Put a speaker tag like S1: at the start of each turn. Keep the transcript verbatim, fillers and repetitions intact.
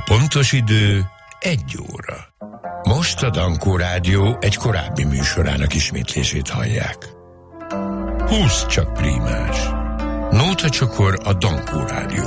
S1: pontos idő egy óra. Most a Dankó Rádió egy korábbi műsorának ismétlését hallják. Húsz csak prímás. Nóta csokor a Dankó Rádió.